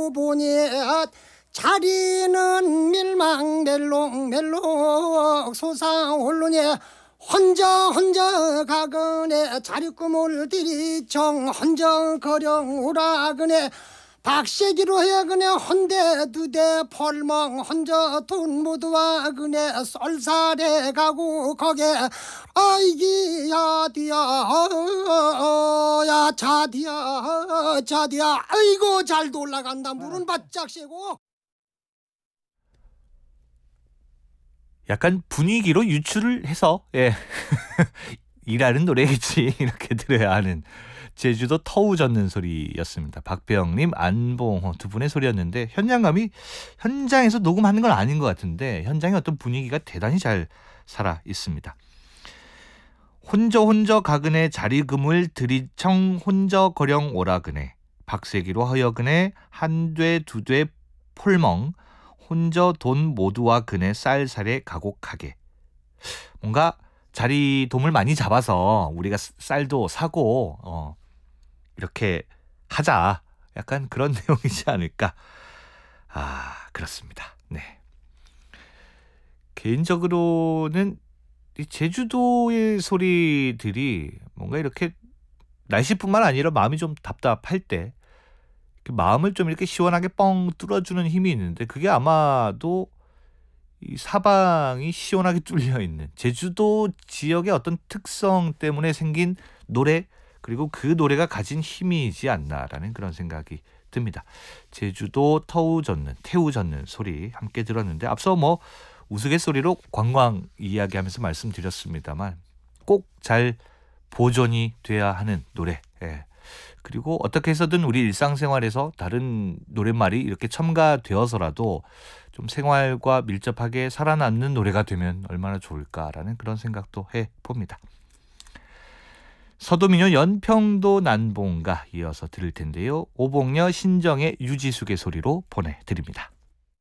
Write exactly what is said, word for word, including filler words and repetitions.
알고 보니 자리는 밀망멜록멜록 솟아오르니 혼자 혼자 가거네 자리꿈을 들이청 혼자 거령 오라그네 박세기로 해그네 헌대 두대 펄멍 혼자 돈 모두와 그네 썰살에 가고 거기에 아이기야 디야 야 자디야 자디야 아이고 잘도 올라간다 물은 바짝 새고. 약간 분위기로 유출을 해서 예 일하는 노래겠지 이렇게 들어야 하는 제주도 터우 젓는 소리였습니다. 박배영님, 안봉호 두 분의 소리였는데 현장감이 현장에서 녹음하는 건 아닌 것 같은데 현장의 어떤 분위기가 대단히 잘 살아 있습니다. 혼저 혼저 가그네 자리금을 들이청 혼저 거령 오라그네 박세기로 허여그네 한돼 두돼 폴멍 혼저 돈 모두와 그네 쌀살에 가곡하게. 뭔가 자리돔을 많이 잡아서 우리가 쌀도 사고 어, 이렇게 하자. 약간 그런 내용이지 않을까. 아, 그렇습니다. 네. 개인적으로는 이 제주도의 소리들이 뭔가 이렇게 날씨뿐만 아니라 마음이 좀 답답할 때 마음을 좀 이렇게 시원하게 뻥 뚫어주는 힘이 있는데 그게 아마도 이 사방이 시원하게 뚫려 있는 제주도 지역의 어떤 특성 때문에 생긴 노래 그리고 그 노래가 가진 힘이지 않나라는 그런 생각이 듭니다. 제주도 터우 젓는 태우 젓는 소리 함께 들었는데 앞서 뭐 우스갯소리로 관광 이야기하면서 말씀드렸습니다만 꼭 잘 보존이 돼야 하는 노래. 예. 그리고 어떻게 해서든 우리 일상생활에서 다른 노랫말이 이렇게 첨가되어서라도 좀 생활과 밀접하게 살아남는 노래가 되면 얼마나 좋을까라는 그런 생각도 해봅니다. 서도민요 연평도 난봉가 이어서 들을 텐데요. 오봉녀 신정의 유지숙의 소리로 보내드립니다.